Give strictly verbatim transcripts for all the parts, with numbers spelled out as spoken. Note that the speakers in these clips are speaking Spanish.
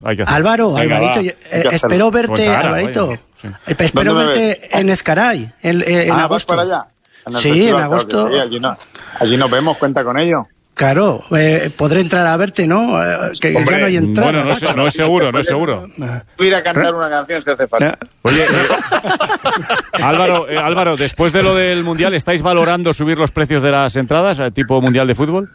Hay que hacer. Álvaro, Venga, Alvarito, va, eh, hay que espero hacerlo. verte, Pues ahora, Alvarito. vaya, sí. Eh, Espero ¿Dónde me verte en Ezcaray, en, en ah, agosto. ¿vas para allá? En el Sí, festival, en claro agosto. que sí, allí, no, allí nos vemos, cuenta con ello. Claro, eh, podré entrar a verte, ¿no? Eh, que Hombre, ya no hay entrada. Bueno, no, sé, no es seguro, no es seguro. Tú ir a cantar una canción si hace falta. Oye, eh, Álvaro, eh, Álvaro, después de lo del Mundial, ¿estáis valorando subir los precios de las entradas, eh, tipo Mundial de Fútbol?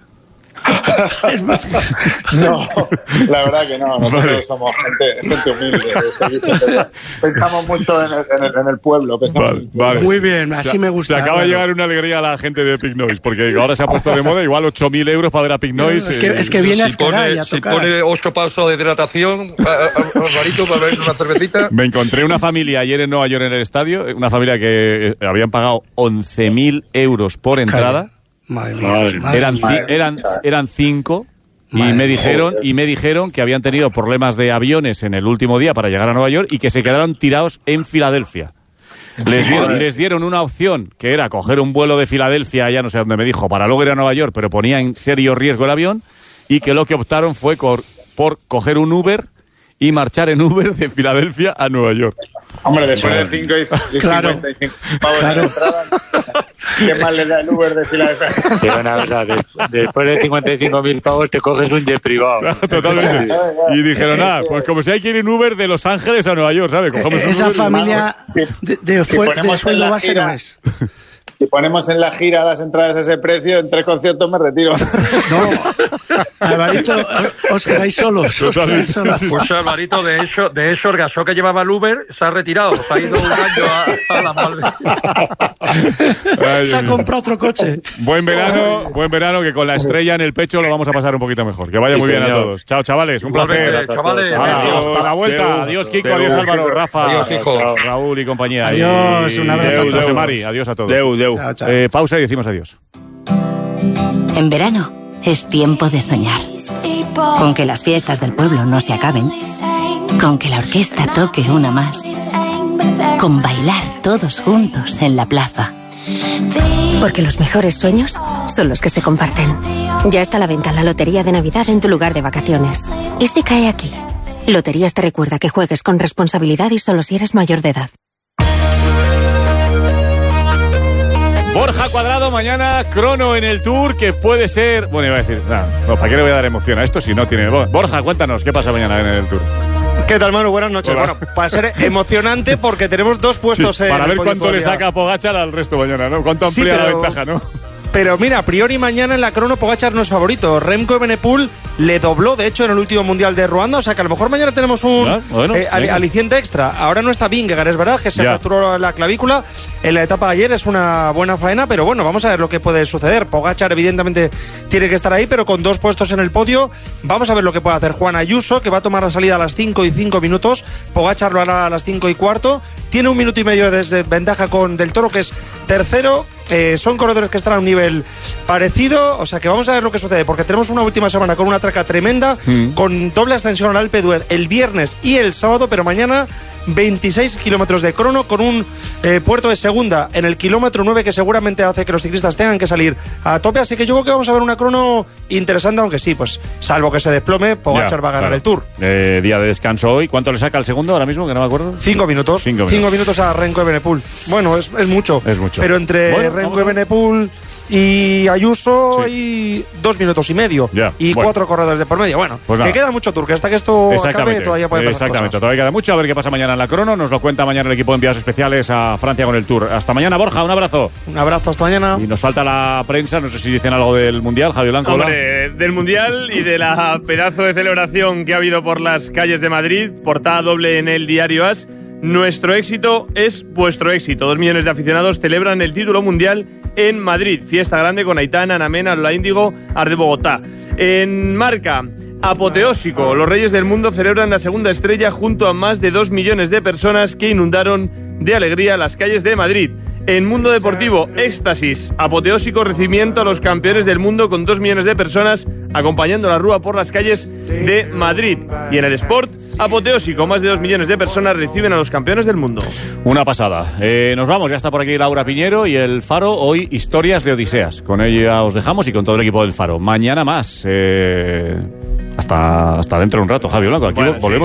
No, la verdad que no. Nosotros Vale. somos gente, gente humilde. de servicio. Pensamos mucho en el, en el, en el pueblo. Pensamos en el pueblo. Vale. Muy bien, así Se- me gusta. Se acaba de Álvaro. llegar una alegría a la gente de Pink Noise, porque ahora se ha puesto de moda igual ocho mil euros para ver a Pink Noise. Es que, eh, es que viene a Si Ezcaray pone, a si tocar. pone ocho pasos de hidratación, a- a- a- Alvarito, para ver una cervecita. Me encontré una familia ayer en Nueva York en el estadio, una familia que eh, habían pagado once mil euros por entrada. Madre mía, Madre madre Eran, mía. ci- Madre eran, mía. eran cinco y Madre me mía. dijeron y me dijeron que habían tenido problemas de aviones en el último día para llegar a Nueva York y que se quedaron tirados en Filadelfia. Les dieron, les dieron una opción que era coger un vuelo de Filadelfia, ya no sé dónde me dijo, para luego ir a Nueva York, pero ponía en serio riesgo el avión, y que lo que optaron fue cor- por coger un Uber y marchar en Uber de Filadelfia a Nueva York. Hombre, después de cinco y Claro. cincuenta y cinco pavos Claro. de entrada, ¿qué más le da el Uber de Filadelfia? Te van a, o sea, de- después de cincuenta y cinco mil pavos te coges un jet privado. Totalmente. Y dijeron, nada, pues como si hay que ir en Uber de Los Ángeles a Nueva York, ¿sabes? Cogemos un Esa Uber y- familia Sí. de, de, Si fue- de ponemos en sueldo la base gira- no es. Si ponemos en la gira las entradas a ese precio, en tres conciertos me retiro. No, Alvarito, os quedáis solos. Os quedáis solos. Pues Alvarito, de hecho, de hecho, el gasó que llevaba el Uber se ha retirado. Se ha ido un año a, a la madre. Ay, Se ha Dios mío. comprado otro coche. Buen verano, buen verano, que con la estrella en el pecho lo vamos a pasar un poquito mejor. Que vaya Sí, muy bien a señor. todos. Chao, chavales, un Igualmente, placer. chavales. Hala, Adiós. hasta la vuelta. Adeu. Adiós, Kiko. Adeu. Adiós, Álvaro, Rafa. Adiós, hijo. Raúl y compañía. Adiós, Y- un abrazo y a José todos. Mari, adiós a todos. Deu, deu. Chao, chao. Eh, pausa y decimos adiós. En verano es tiempo de soñar. Con que las fiestas del pueblo no se acaben. Con que la orquesta toque una más. Con bailar todos juntos en la plaza. Porque los mejores sueños son los que se comparten. Ya está a la venta la Lotería de Navidad en tu lugar de vacaciones. ¿Y si cae aquí? Loterías te recuerda que juegues con responsabilidad y solo si eres mayor de edad. Borja Cuadrado, mañana crono en el Tour, que puede ser... Bueno, iba a decir, nada, no, ¿para qué le voy a dar emoción a esto si no tiene... Borja, cuéntanos, ¿qué pasa mañana en el Tour? ¿Qué tal, Manu? Buenas noches. Hola. Bueno, va a ser emocionante porque tenemos dos puestos Sí, en para el ver podio cuánto le todavía. saca Pogačar al resto mañana, ¿no? Cuánto Sí, amplía la pero- ventaja, ¿no? Pero mira, a priori mañana en la crono Pogačar no es favorito. Remco Evenepoel le dobló, de hecho, en el último Mundial de Ruanda. O sea que a lo mejor mañana tenemos un Ah, bueno, eh, ali- venga. aliciente extra. Ahora no está Vingegaard, es verdad, que se Ya. fracturó la clavícula en la etapa de ayer. Es una buena faena, pero bueno, vamos a ver lo que puede suceder. Pogačar evidentemente tiene que estar ahí, pero con dos puestos en el podio. Vamos a ver lo que puede hacer Juan Ayuso, que va a tomar la salida a las cinco y cinco minutos. Pogačar lo hará a las cinco y cuarto. Tiene un minuto y medio de desventaja con Del Toro, que es tercero. Eh, son corredores que están a un nivel parecido, o sea que vamos a ver lo que sucede, porque tenemos una última semana con una traca tremenda, Mm. con doble ascensión al Alpe d'Huez el viernes y el sábado, pero mañana veintiséis kilómetros de crono con un eh, puerto de segunda en el kilómetro nueve que seguramente hace que los ciclistas tengan que salir a tope, así que yo creo que vamos a ver una crono interesante, aunque sí, pues salvo que se desplome, Pogačar Ya, va a ganar claro. el Tour. Eh, día de descanso hoy. ¿Cuánto le saca el segundo ahora mismo? Que no me acuerdo. Cinco minutos. Cinco minutos. Cinco minutos a Remco Evenepoel. Bueno, es, es mucho. Es mucho. Pero entre Bueno, vamos Remco a ver. Evenepoel y Ayuso Sí. hay dos minutos y medio. Ya, y bueno. cuatro corredores de por medio. Bueno, Pues que nada. queda mucho Tour, que hasta que esto acabe Exactamente, todavía puede pasar exactamente. cosas. Todavía queda mucho. A ver qué pasa mañana en la crono. Nos lo cuenta mañana el equipo de enviados especiales a Francia con el Tour. Hasta mañana, Borja. Un abrazo. Un abrazo, hasta mañana. Y nos falta la prensa. No sé si dicen algo del Mundial. Javier Blanco. hola. Hombre, del Mundial y de la pedazo de celebración que ha habido por las calles de Madrid, portada doble en el diario As. Nuestro éxito es vuestro éxito. Dos millones de aficionados celebran el título mundial en Madrid. Fiesta grande con Aitana, Ana Mena, Lola Índigo, Ar de Bogotá. En Marca, apoteósico. Los Reyes del Mundo celebran la segunda estrella junto a más de dos millones de personas que inundaron de alegría las calles de Madrid. En Mundo Deportivo, éxtasis, apoteósico recibimiento a los campeones del mundo con dos millones de personas acompañando la rúa por las calles de Madrid. Y en el Sport, apoteósico, más de dos millones de personas reciben a los campeones del mundo. Una pasada. Eh, nos vamos, ya está por aquí Laura Piñero y el Faro. Hoy, historias de Odiseas. Con ella os dejamos y con todo el equipo del Faro. Mañana más. Eh... Hasta, hasta dentro de un rato, Javi Blanco. Aquí Bueno, volvemos. sí.